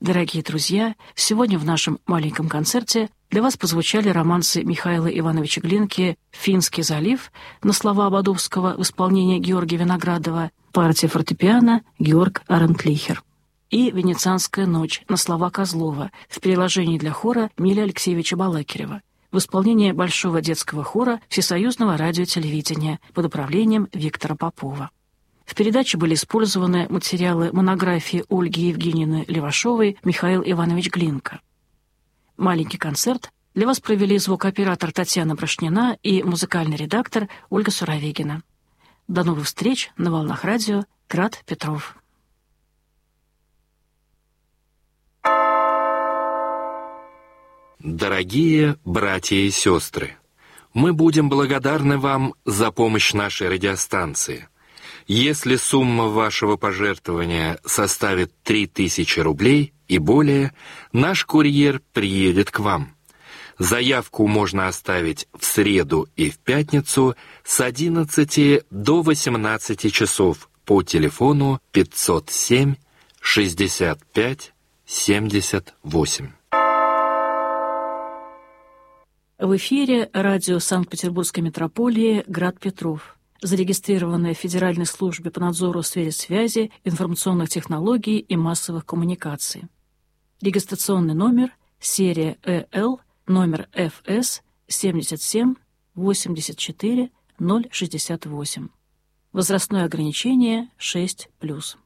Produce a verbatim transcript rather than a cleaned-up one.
Дорогие друзья, сегодня в нашем маленьком концерте для вас прозвучали романсы Михаила Ивановича Глинки «Финский залив» на слова Ободовского в исполнении Георгия Виноградова, партия фортепиано Георг Арентлихер, и «Венецианская ночь» на слова Козлова в переложении для хора Миля Алексеевича Балакирева в исполнении Большого детского хора Всесоюзного радио и телевидения под управлением Виктора Попова. В передаче были использованы материалы монографии Ольги Евгеньевны Левашовой «Михаил Иванович Глинка». Маленький концерт для вас провели звукооператор Татьяна Брошнина и музыкальный редактор Ольга Суровегина. До новых встреч на волнах радио «Град Петров». Дорогие братья и сестры, мы будем благодарны вам за помощь нашей радиостанции. Если сумма вашего пожертвования составит три тысячи рублей и более, наш курьер приедет к вам. Заявку можно оставить в среду и в пятницу с одиннадцати до восемнадцати часов по телефону пятьсот семь шестьдесят пять семьдесят восемь. В эфире радио Санкт-Петербургской метрополии «Град Петров», зарегистрированное в Федеральной службе по надзору в сфере связи, информационных технологий и массовых коммуникаций. Регистрационный номер, серия Э Л, номер Ф С семьдесят семь восемьдесят четыре ноль шестьдесят восемь. Возрастное ограничение шесть плюс.